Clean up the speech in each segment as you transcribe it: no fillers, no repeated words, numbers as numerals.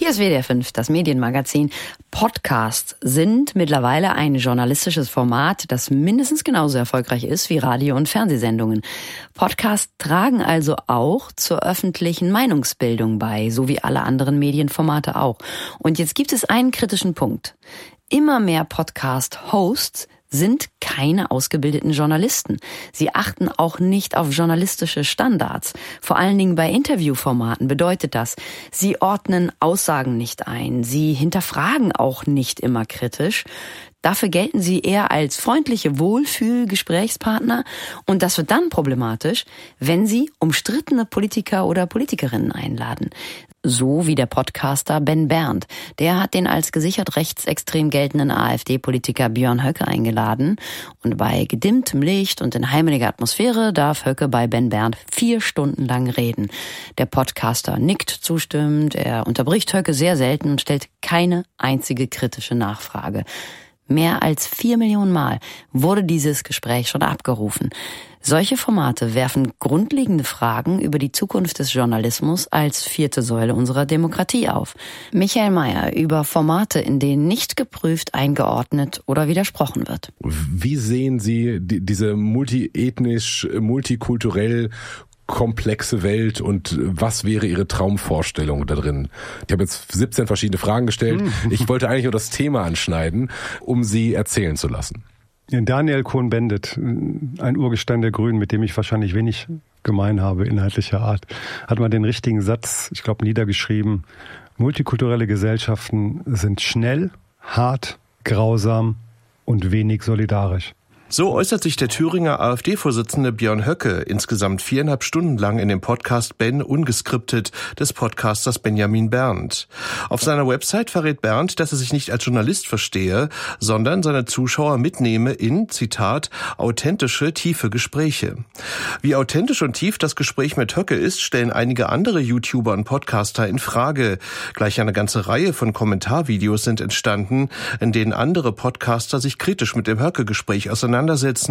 Hier ist WDR 5, das Medienmagazin. Podcasts sind mittlerweile ein journalistisches Format, das mindestens genauso erfolgreich ist wie Radio- und Fernsehsendungen. Podcasts tragen also auch zur öffentlichen Meinungsbildung bei, so wie alle anderen Medienformate auch. Und jetzt gibt es einen kritischen Punkt. Immer mehr Podcast-Hosts sind keine ausgebildeten Journalisten. Sie achten auch nicht auf journalistische Standards. Vor allen Dingen bei Interviewformaten bedeutet das, sie ordnen Aussagen nicht ein. Sie hinterfragen auch nicht immer kritisch. Dafür gelten sie eher als freundliche Wohlfühl-Gesprächspartner. Und das wird dann problematisch, wenn sie umstrittene Politiker oder Politikerinnen einladen. So wie der Podcaster Ben Berndt. Der hat den als gesichert rechtsextrem geltenden AfD-Politiker Björn Höcke eingeladen. Und bei gedimmtem Licht und in heimeliger Atmosphäre darf Höcke bei Ben Berndt 4 Stunden lang reden. Der Podcaster nickt zustimmend, er unterbricht Höcke sehr selten und stellt keine einzige kritische Nachfrage. Mehr als 4 Millionen Mal wurde dieses Gespräch schon abgerufen. Solche Formate werfen grundlegende Fragen über die Zukunft des Journalismus als 4. Säule unserer Demokratie auf. Michael Mayer über Formate, in denen nicht geprüft, eingeordnet oder widersprochen wird. Wie sehen Sie diese multiethnisch, multikulturell komplexe Welt und was wäre Ihre Traumvorstellung da drin? Ich habe jetzt 17 verschiedene Fragen gestellt. Ich wollte eigentlich nur das Thema anschneiden, um Sie erzählen zu lassen. Daniel Cohn-Bendit, ein Urgestein der Grünen, mit dem ich wahrscheinlich wenig gemein habe, inhaltlicher Art, hat mal den richtigen Satz, ich glaube, niedergeschrieben. Multikulturelle Gesellschaften sind schnell, hart, grausam und wenig solidarisch. So äußert sich der Thüringer AfD-Vorsitzende Björn Höcke insgesamt 4,5 Stunden lang in dem Podcast Ben ungeskriptet des Podcasters Benjamin Berndt. Auf seiner Website verrät Berndt, dass er sich nicht als Journalist verstehe, sondern seine Zuschauer mitnehme in, Zitat, authentische, tiefe Gespräche. Wie authentisch und tief das Gespräch mit Höcke ist, stellen einige andere YouTuber und Podcaster in Frage. Gleich eine ganze Reihe von Kommentarvideos sind entstanden, in denen andere Podcaster sich kritisch mit dem Höcke-Gespräch auseinandersetzen,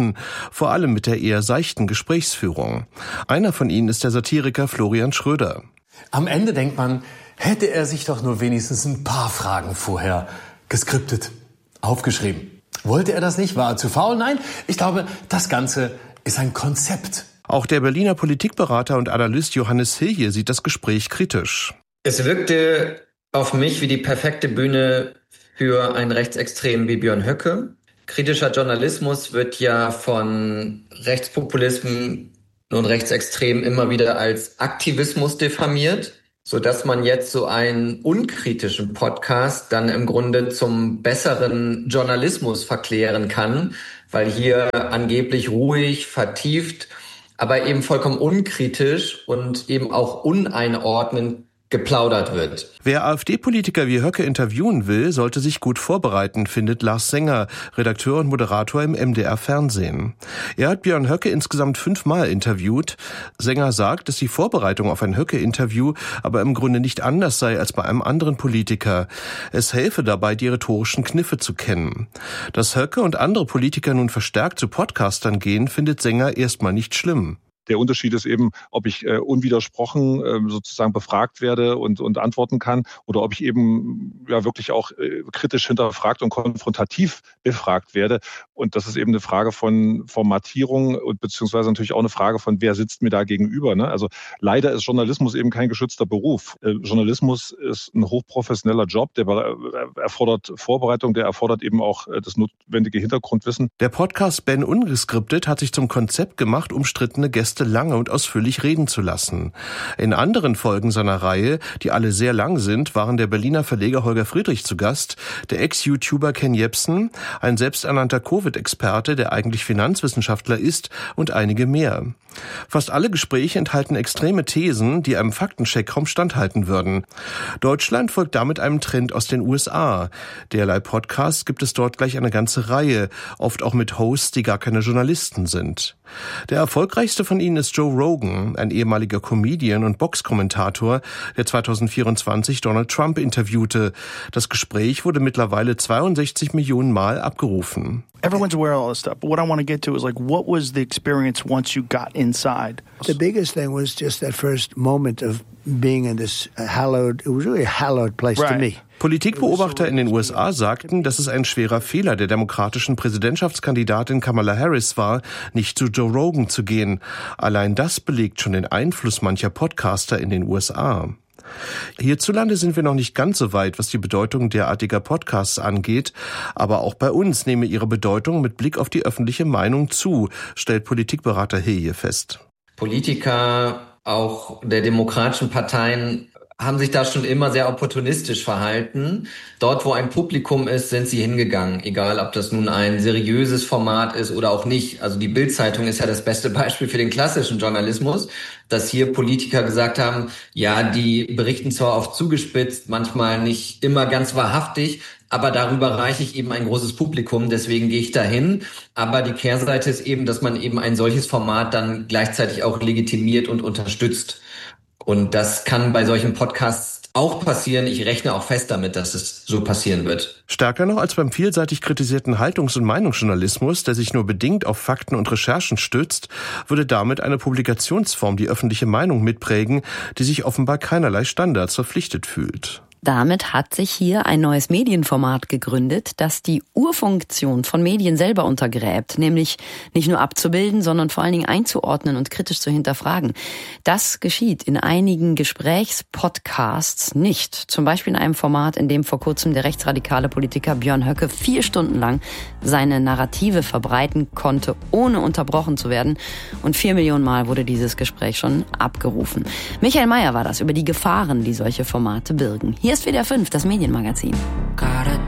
vor allem mit der eher seichten Gesprächsführung. Einer von ihnen ist der Satiriker Florian Schröder. Am Ende denkt man, hätte er sich doch nur wenigstens ein paar Fragen vorher geskriptet, aufgeschrieben. Wollte er das nicht? War er zu faul? Nein, ich glaube, das Ganze ist ein Konzept. Auch der Berliner Politikberater und Analyst Johannes Hilje sieht das Gespräch kritisch. Es wirkte auf mich wie die perfekte Bühne für einen Rechtsextremen wie Björn Höcke. Kritischer Journalismus wird ja von Rechtspopulisten und Rechtsextremen immer wieder als Aktivismus diffamiert, sodass man jetzt so einen unkritischen Podcast dann im Grunde zum besseren Journalismus verklären kann, weil hier angeblich ruhig, vertieft, aber eben vollkommen unkritisch und eben auch uneinordnend geplaudert wird. Wer AfD-Politiker wie Höcke interviewen will, sollte sich gut vorbereiten, findet Lars Sänger, Redakteur und Moderator im MDR Fernsehen. Er hat Björn Höcke insgesamt 5-mal interviewt. Sänger sagt, dass die Vorbereitung auf ein Höcke-Interview aber im Grunde nicht anders sei als bei einem anderen Politiker. Es helfe dabei, die rhetorischen Kniffe zu kennen. Dass Höcke und andere Politiker nun verstärkt zu Podcastern gehen, findet Sänger erstmal nicht schlimm. Der Unterschied ist eben, ob ich unwidersprochen sozusagen befragt werde und antworten kann oder ob ich eben ja wirklich auch kritisch hinterfragt und konfrontativ befragt werde. Und das ist eben eine Frage von Formatierung und beziehungsweise natürlich auch eine Frage von, wer sitzt mir da gegenüber. Ne? Also leider ist Journalismus eben kein geschützter Beruf. Journalismus ist ein hochprofessioneller Job, der erfordert Vorbereitung, der erfordert eben auch das notwendige Hintergrundwissen. Der Podcast Ben ungeskriptet hat sich zum Konzept gemacht, umstrittene Gäste lange und ausführlich reden zu lassen. In anderen Folgen seiner Reihe, die alle sehr lang sind, waren der Berliner Verleger Holger Friedrich zu Gast, der Ex-YouTuber Ken Jebsen, ein selbsternannter Covid-Experte, der eigentlich Finanzwissenschaftler ist und einige mehr. Fast alle Gespräche enthalten extreme Thesen, die einem Faktencheck kaum standhalten würden. Deutschland folgt damit einem Trend aus den USA. Derlei Podcasts gibt es dort gleich eine ganze Reihe, oft auch mit Hosts, die gar keine Journalisten sind. Der erfolgreichste von ihnen ist Joe Rogan, ein ehemaliger Comedian und Boxkommentator, der 2024 Donald Trump interviewte. Das Gespräch wurde mittlerweile 62 Millionen Mal abgerufen. Everyone's aware of all this stuff, but what I want to get to is like, what was the experience once you got inside? The biggest thing was just that first moment of being in this it was really a hallowed place to me. Politikbeobachter in den USA sagten, dass es ein schwerer Fehler der demokratischen Präsidentschaftskandidatin Kamala Harris war, nicht zu Joe Rogan zu gehen. Allein das belegt schon den Einfluss mancher Podcaster in den USA. Hierzulande sind wir noch nicht ganz so weit, was die Bedeutung derartiger Podcasts angeht, aber auch bei uns nehme ihre Bedeutung mit Blick auf die öffentliche Meinung zu, stellt Politikberater Hilje fest. Politiker auch der demokratischen Parteien haben sich da schon immer sehr opportunistisch verhalten. Dort, wo ein Publikum ist, sind sie hingegangen, egal ob das nun ein seriöses Format ist oder auch nicht. Also die Bild-Zeitung ist ja das beste Beispiel für den klassischen Journalismus, dass hier Politiker gesagt haben, ja, die berichten zwar oft zugespitzt, manchmal nicht immer ganz wahrhaftig, aber darüber erreiche ich eben ein großes Publikum, deswegen gehe ich dahin. Aber die Kehrseite ist eben, dass man eben ein solches Format dann gleichzeitig auch legitimiert und unterstützt. Und das kann bei solchen Podcasts auch passieren. Ich rechne auch fest damit, dass es so passieren wird. Stärker noch als beim vielseitig kritisierten Haltungs- und Meinungsjournalismus, der sich nur bedingt auf Fakten und Recherchen stützt, würde damit eine Publikationsform die öffentliche Meinung mitprägen, die sich offenbar keinerlei Standards verpflichtet fühlt. Damit hat sich hier ein neues Medienformat gegründet, das die Urfunktion von Medien selber untergräbt, nämlich nicht nur abzubilden, sondern vor allen Dingen einzuordnen und kritisch zu hinterfragen. Das geschieht in einigen Gesprächspodcasts nicht. Zum Beispiel in einem Format, in dem vor kurzem der rechtsradikale Politiker Björn Höcke 4 Stunden lang seine Narrative verbreiten konnte, ohne unterbrochen zu werden. Und 4 Millionen Mal wurde dieses Gespräch schon abgerufen. Michael Mayer war das über die Gefahren, die solche Formate birgen. Hier ist WDR 5, das Medienmagazin.